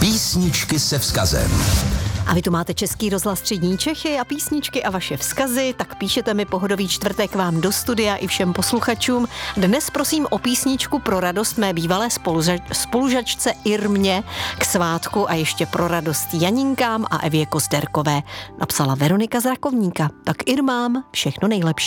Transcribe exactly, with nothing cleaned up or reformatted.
Písničky se vzkazem. A vy tu máte Český rozhlas Střední Čechy a písničky a vaše vzkazy, tak píšete mi Pohodový čtvrtek vám do studia i všem posluchačům. Dnes prosím o písničku pro radost mé bývalé spoluža- spolužačce Irmě k svátku a ještě pro radost Janinkám a Evě Kozderkové. Napsala Veronika z Rakovníka. Tak Irmám všechno nejlepší.